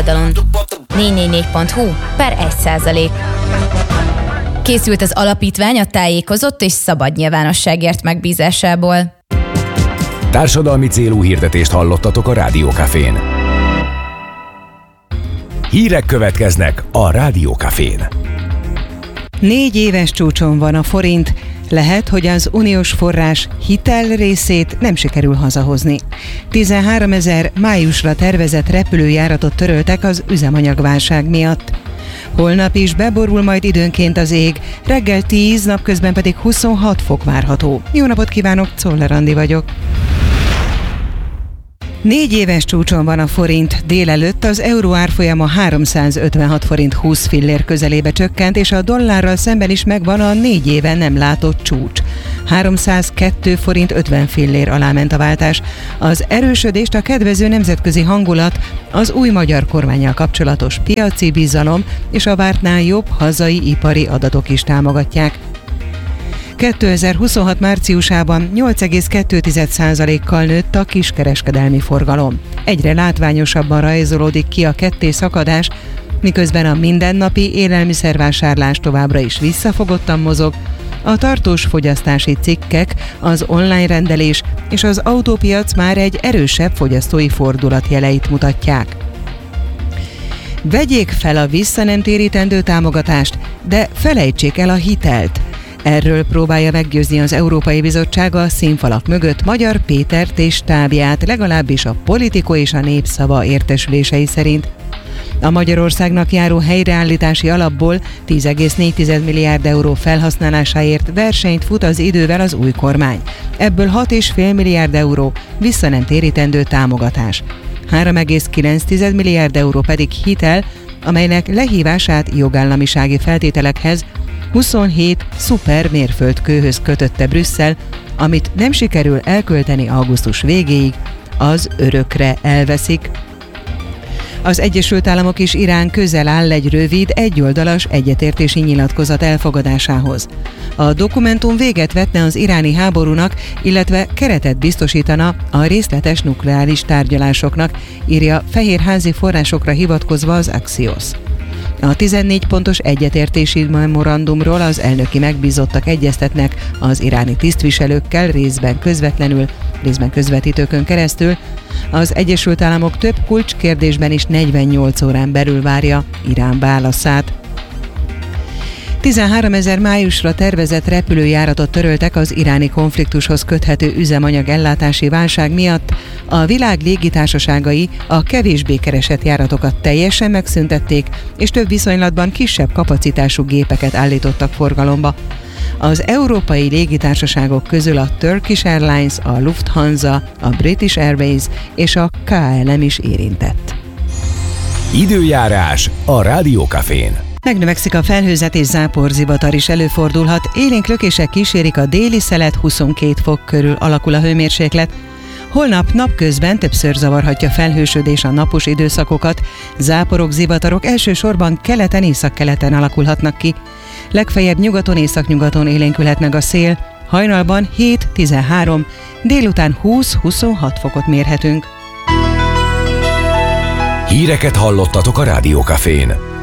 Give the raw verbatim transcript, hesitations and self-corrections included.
négy négy négy pont hu per egy százalék. Készült az alapítvány a tájékozott és szabad nyilvánosságért megbízásából. Társadalmi célú hirdetést hallottatok a Rádió Cafén. Hírek következnek a Rádió Cafén. Négy éves csúcson van a forint. Lehet, hogy az uniós forrás hitel részét nem sikerül hazahozni. tizenháromezer májusra tervezett repülőjáratot töröltek az üzemanyagválság miatt. Holnap is beborul majd időnként az ég, reggel tíz, napközben pedig huszonhat fok várható. Jó napot kívánok, Czoller Andi vagyok. Négy éves csúcson van a forint. Délelőtt az euró árfolyama háromszázötvenhat forint húsz fillér közelébe csökkent, és a dollárral szemben is megvan a négy éve nem látott csúcs. háromszázkettő forint ötven fillér alá ment a váltás. Az erősödést a kedvező nemzetközi hangulat, az új magyar kormánnyal kapcsolatos piaci bizalom és a vártnál jobb hazai ipari adatok is támogatják. kétezer-huszonhat márciusában nyolc egész kettő százalékkal nőtt a kiskereskedelmi forgalom. Egyre látványosabban rajzolódik ki a ketté szakadás, miközben a mindennapi élelmiszervásárlás továbbra is visszafogottan mozog, a tartós fogyasztási cikkek, az online rendelés és az autópiac már egy erősebb fogyasztói fordulat jeleit mutatják. Vegyék fel a visszanemtérítendő támogatást, de felejtsék el a hitelt. Erről próbálja meggyőzni az Európai Bizottság a színfalak mögött Magyar Pétert és stábját, legalábbis a Politico és a Népszava értesülései szerint. A Magyarországnak járó helyreállítási alapból tíz egész négy milliárd euró felhasználásáért versenyt fut az idővel az új kormány. Ebből hat egész öt milliárd euró visszanemtérítendő támogatás. három egész kilenc milliárd euró pedig hitel, amelynek lehívását jogállamisági feltételekhez, huszonhét szuper mérföldkőhöz kötötte Brüsszel, amit nem sikerül elkölteni augusztus végéig, az örökre elveszik. Az Egyesült Államok és Irán közel áll egy rövid, egyoldalas egyetértési nyilatkozat elfogadásához. A dokumentum véget vetne az iráni háborúnak, illetve keretet biztosítana a részletes nukleáris tárgyalásoknak, írja fehérházi forrásokra hivatkozva az Axios. A tizennégy pontos egyetértési memorandumról az elnöki megbízottak egyeztetnek az iráni tisztviselőkkel, részben közvetlenül, részben közvetítőkön keresztül. Az Egyesült Államok több kulcskérdésben is negyvennyolc órán belül várja Irán válaszát. tizenháromezer májusra tervezett repülőjáratot töröltek az iráni konfliktushoz köthető üzemanyag ellátási válság miatt. A világ légitársaságai a kevésbé keresett járatokat teljesen megszüntették, és több viszonylatban kisebb kapacitású gépeket állítottak forgalomba. Az európai légitársaságok közül a Turkish Airlines, a Lufthansa, a British Airways és a ká el em is érintett. Időjárás a Rádió Cafén. Megnövekszik a felhőzet és záporzivatar is előfordulhat, élénk lökések kísérik a déli szelet, huszonkét fok körül alakul a hőmérséklet. Holnap napközben többször zavarhatja felhősödés a napos időszakokat, záporok, zivatarok elsősorban keleten, északkeleten alakulhatnak ki. Legfeljebb nyugaton, északnyugaton élénkülhet meg a szél, hajnalban hét-tizenhárom, délután húsz-huszonhat fokot mérhetünk. Híreket hallottatok a Rádió Cafén.